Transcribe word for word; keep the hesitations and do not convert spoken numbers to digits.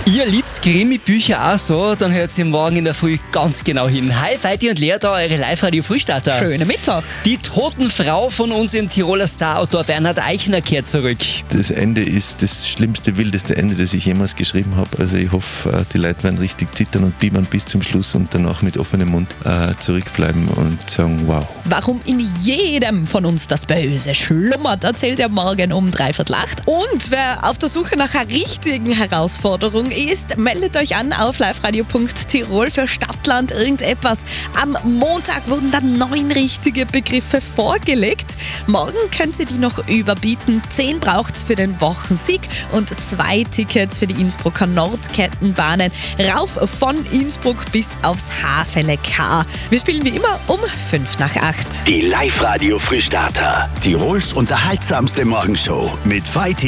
Ihr liebt Krimi-Bücher auch so, dann hört ihr morgen in der Früh ganz genau hin. Hi, Feiti und Lea, da eure Live-Radio-Frühstarter. Schönen Mittag. Die toten Frau von unserem Tiroler Starautor Bernhard Eichner kehrt zurück. Das Ende ist das schlimmste, wildeste Ende, das ich jemals geschrieben habe. Also ich hoffe, die Leute werden richtig zittern und biebern bis zum Schluss und danach mit offenem Mund äh, zurückbleiben und sagen, wow. Warum in jedem von uns das Böse schlummert, erzählt er morgen um dreiviertel acht. Und wer auf der Suche nach einer richtigen Herausforderung ist, meldet euch an auf liveradio punkt tirol für Stadtland irgendetwas. Am Montag wurden dann neun richtige Begriffe vorgelegt. Morgen könnt ihr die noch überbieten. Zehn braucht's für den Wochensieg und zwei Tickets für die Innsbrucker Nordkettenbahnen rauf von Innsbruck bis aufs Haveleck. Wir spielen wie immer um fünf nach acht. Die Live-Radio-Frühstarter. Tirols unterhaltsamste Morgenshow mit Feiti